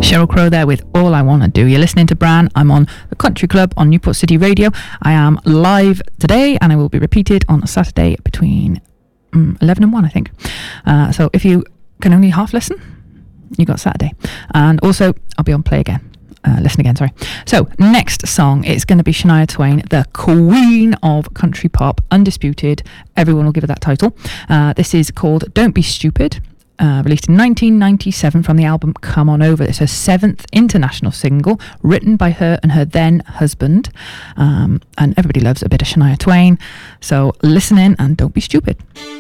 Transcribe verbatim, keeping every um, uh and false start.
Sheryl Crow there with All I Wanna Do. You're listening to Bran. I'm on the Country Club on Newport City Radio. I am live today and I will be repeated on Saturday between um, eleven and one, I think. Uh, so if you can only half listen, you got Saturday. And also, I'll be on play again. Uh, listen again, sorry. So, next song, it's going to be Shania Twain, the queen of country pop, undisputed. Everyone will give her that title. Uh, this is called Don't Be Stupid. Uh, released in nineteen ninety-seven from the album Come On Over. It's her seventh international single, written by her and her then husband. Um, and everybody loves a bit of Shania Twain. So listen in and don't be stupid.